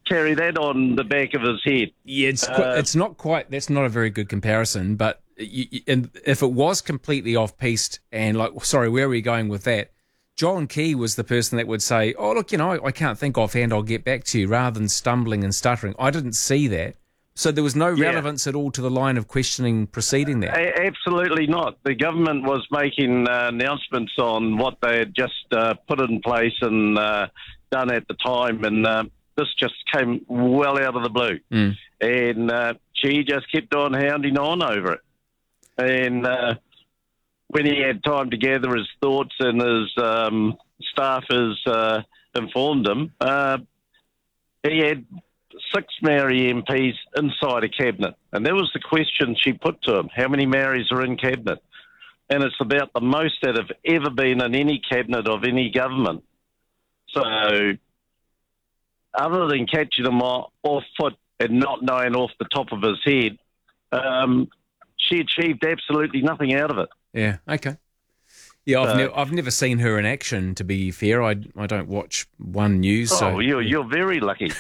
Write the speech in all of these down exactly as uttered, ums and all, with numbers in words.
carry that on the back of his head. Yeah, it's, uh, qu- it's not quite, that's not a very good comparison, but you, you, and if it was completely off-piste and like, sorry, where are we going with that? John Key was the person that would say, oh, look, you know, I, I can't think offhand, I'll get back to you, rather than stumbling and stuttering. I didn't see that. So there was no Yeah. relevance at all to the line of questioning preceding that. A- absolutely not. The government was making uh, announcements on what they had just uh, put in place and uh, done at the time, and uh, this just came well out of the blue. Mm. And uh, she just kept on hounding on over it. And uh, when he had time to gather his thoughts and his um, staffers uh, informed him, uh, he had six Maori M Ps inside a cabinet. And that was the question she put to him. How many Maoris are in cabinet? And it's about the most that have ever been in any cabinet of any government. So other than catching him off, off foot and not knowing off the top of his head, um, she achieved absolutely nothing out of it. Yeah, okay. Yeah, I've, Uh, ne- I've never seen her in action, to be fair. I, I don't watch One News. So. Oh, you're, you're very lucky.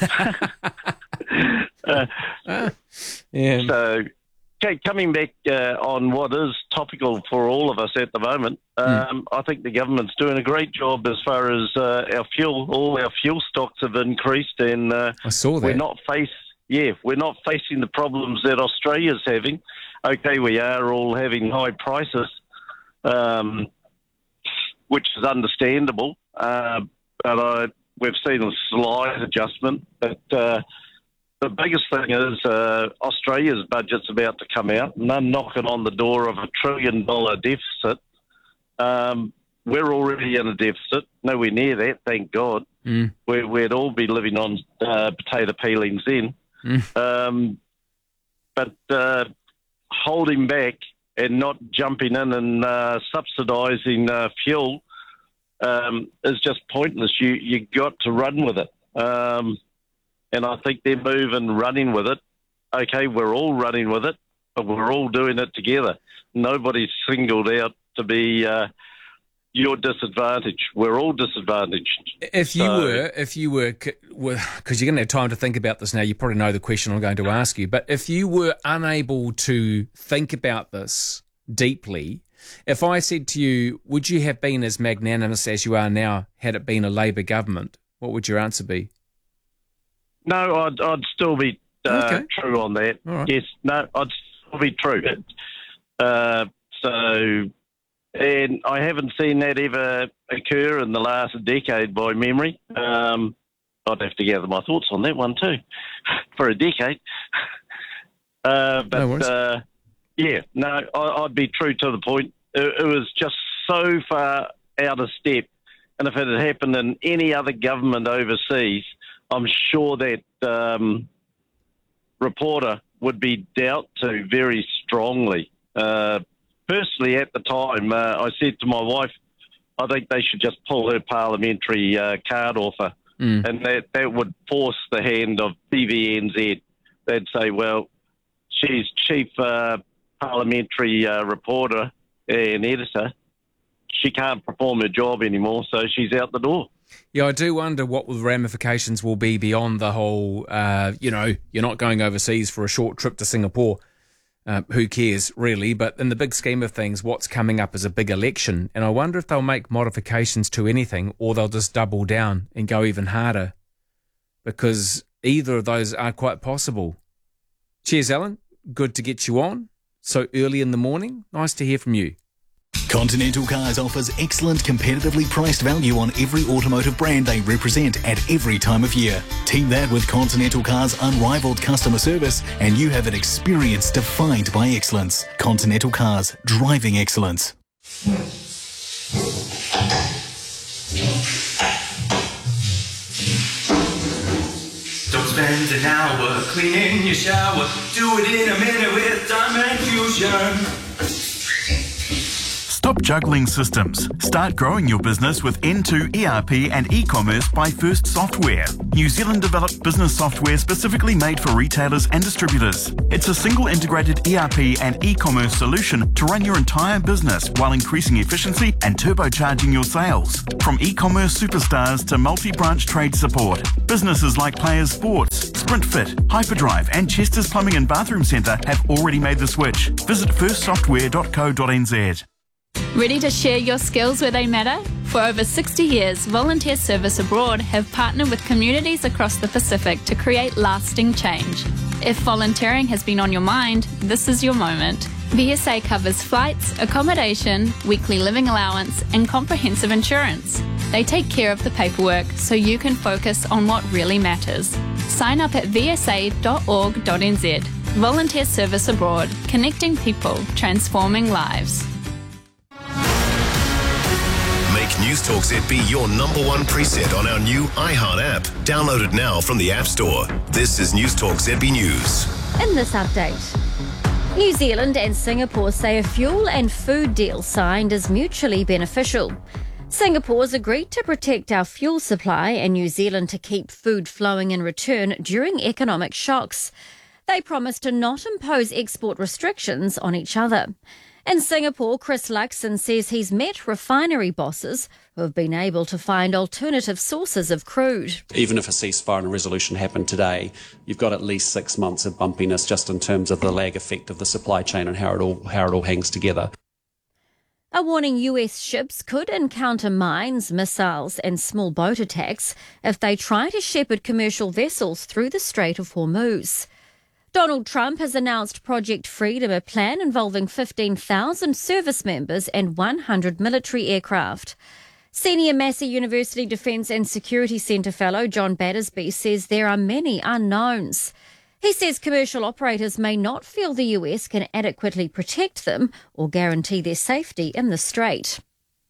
uh, Ah, yeah. So, okay, coming back uh, on what is topical for all of us at the moment, um, I think the government's doing a great job as far as uh, our fuel. All our fuel stocks have increased, and uh, I saw that. we're not face. Yeah, we're not facing the problems that Australia's having. Okay, we are all having high prices, um, which is understandable. Uh, but I, we've seen a slight adjustment. But uh, the biggest thing is uh, Australia's budget's about to come out, and they're knocking on the door of a trillion dollar deficit. Um, we're already in a deficit, nowhere near that, thank God. Mm. We, we'd all be living on uh, potato peelings then. Mm. Um, but uh, holding back and not jumping in and uh, subsidising uh, fuel um, is just pointless. You you got to run with it. Um, and I think they're moving, running with it. Okay, we're all running with it, but we're all doing it together. Nobody's singled out to be uh, your disadvantage. We're all disadvantaged. If you So- were, if you were, because you're going to have time to think about this now, you probably know the question I'm going to ask you, but if you were unable to think about this deeply, if I said to you, would you have been as magnanimous as you are now had it been a Labor government? What would your answer be? No, I'd, I'd still be uh, Okay. true on that. All right. Yes, no, I'd still be true. Uh, so, and I haven't seen that ever occur in the last decade by memory. Um, I'd have to gather my thoughts on that one too, for a decade. Uh, No worries. but, uh, yeah, no, I, I'd be true to the point. It, it was just so far out of step. And if it had happened in any other government overseas, I'm sure that um, reporter would be dealt to very strongly. Uh, personally, at the time, uh, I said to my wife, I think they should just pull her parliamentary uh, card off her. Mm. And that, that would force the hand of T V N Z. They'd say, well, she's chief uh, parliamentary uh, reporter and editor. She can't perform her job anymore, so she's out the door. Yeah, I do wonder what the ramifications will be beyond the whole, uh, you know, you're not going overseas for a short trip to Singapore. Uh, who cares, really? But in the big scheme of things, what's coming up is a big election. And I wonder if they'll make modifications to anything or they'll just double down and go even harder. Because either of those are quite possible. Cheers, Alan. Good to get you on so early in the morning. Nice to hear from you. Continental Cars offers excellent competitively priced value on every automotive brand they represent at every time of year. Team that with Continental Cars' unrivaled customer service and you have an experience defined by excellence. Continental Cars, driving excellence. Don't spend an hour cleaning your shower. Do it in a minute with Diamond Fusion. Stop juggling systems. Start growing your business with N two E R P and e-commerce by First Software. New Zealand developed business software specifically made for retailers and distributors. It's a single integrated E R P and e-commerce solution to run your entire business while increasing efficiency and turbocharging your sales. From e-commerce superstars to multi-branch trade support, businesses like Players Sports, Sprint Fit, Hyperdrive and Chester's Plumbing and Bathroom Centre have already made the switch. Visit first software dot co dot n z. Ready to share your skills where they matter? For over sixty years, Volunteer Service Abroad have partnered with communities across the Pacific to create lasting change. If volunteering has been on your mind, this is your moment. V S A covers flights, accommodation, weekly living allowance, and comprehensive insurance. They take care of the paperwork so you can focus on what really matters. Sign up at v s a dot org dot n z. Volunteer Service Abroad, connecting people, transforming lives. Make Newstalk Z B your number one preset on our new iHeart app. Download it now from the App Store. This is Newstalk Z B News. In this update, New Zealand and Singapore say a fuel and food deal signed is mutually beneficial. Singapore's agreed to protect our fuel supply and New Zealand to keep food flowing in return during economic shocks. They promised to not impose export restrictions on each other. In Singapore, Chris Luxon says he's met refinery bosses who have been able to find alternative sources of crude. Even if a ceasefire and a resolution happened today, you've got at least six months of bumpiness just in terms of the lag effect of the supply chain and how it all how it all hangs together. A warning U S ships could encounter mines, missiles and small boat attacks if they try to shepherd commercial vessels through the Strait of Hormuz. Donald Trump has announced Project Freedom, a plan involving fifteen thousand service members and one hundred military aircraft. Senior Massey University Defence and Security Centre fellow John Battersby says there are many unknowns. He says commercial operators may not feel the U S can adequately protect them or guarantee their safety in the strait.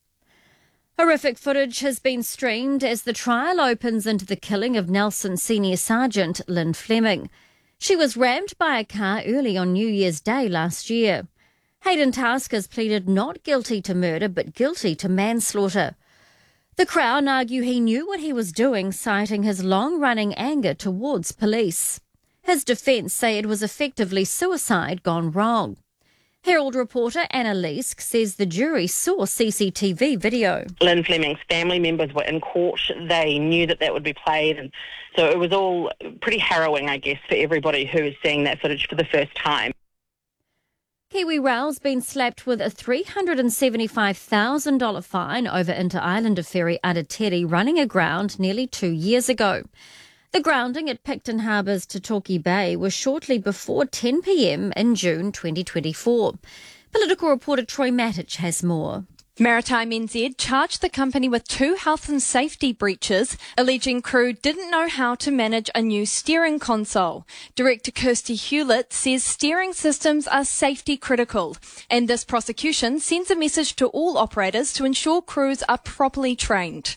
Horrific footage has been streamed as the trial opens into the killing of Nelson Senior Sergeant Lynn Fleming. She was rammed by a car early on New Year's Day last year. Hayden Taskers pleaded not guilty to murder but guilty to manslaughter. The Crown argue he knew what he was doing, citing his long-running anger towards police. His defence say it was effectively suicide gone wrong. Herald reporter Anna Leask says the jury saw C C T V video. Lynn Fleming's family members were in court. They knew that that would be played, and so it was all pretty harrowing, I guess, for everybody who is seeing that footage for the first time. Kiwi Rail's been slapped with a three hundred seventy-five thousand dollars fine over Inter-Islander ferry Aratiri running aground nearly two years ago. The grounding at Picton Harbour's Tatoki Bay was shortly before ten p m in June twenty twenty-four. Political reporter Troy Matic has more. Maritime N Z charged the company with two health and safety breaches, alleging crew didn't know how to manage a new steering console. Director Kirsty Hewlett says steering systems are safety critical, and this prosecution sends a message to all operators to ensure crews are properly trained.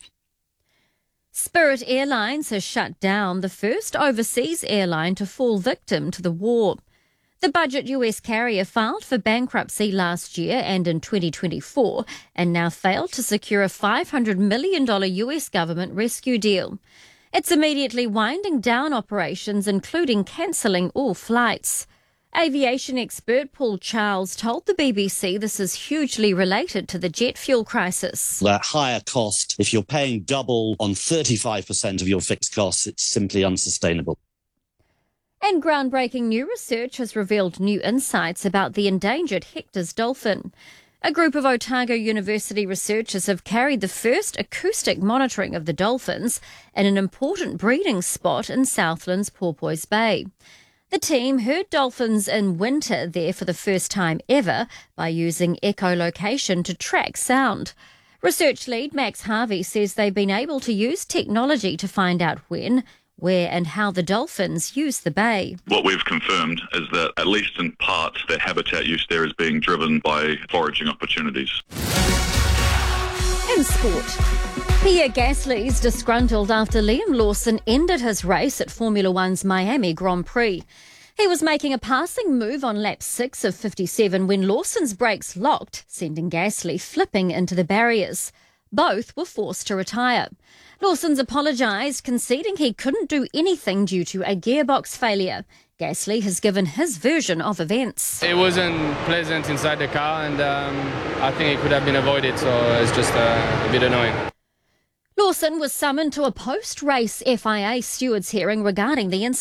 Spirit Airlines has shut down, the first overseas airline to fall victim to the war. The budget U S carrier filed for bankruptcy last year and in twenty twenty-four and now failed to secure a five hundred million dollars U S government rescue deal. It's immediately winding down operations, including cancelling all flights. Aviation expert Paul Charles told the B B C this is hugely related to the jet fuel crisis. That higher cost, if you're paying double on thirty-five percent of your fixed costs, it's simply unsustainable. And groundbreaking new research has revealed new insights about the endangered Hector's dolphin. A group of Otago University researchers have carried the first acoustic monitoring of the dolphins in an important breeding spot in Southland's Porpoise Bay. The team heard dolphins in winter there for the first time ever by using echolocation to track sound. Research lead Max Harvey says they've been able to use technology to find out when, where and how the dolphins use the bay. What we've confirmed is that, at least in part, that habitat use there is being driven by foraging opportunities. In sport, Pierre Gasly's disgruntled after Liam Lawson ended his race at Formula One's Miami Grand Prix. He was making a passing move on lap six of fifty-seven when Lawson's brakes locked, sending Gasly flipping into the barriers. Both were forced to retire. Lawson's apologised, conceding he couldn't do anything due to a gearbox failure. Gasly has given his version of events. It wasn't pleasant inside the car, and um, I think it could have been avoided, so it's just uh, a bit annoying. Lawson was summoned to a post-race F I A stewards hearing regarding the incident.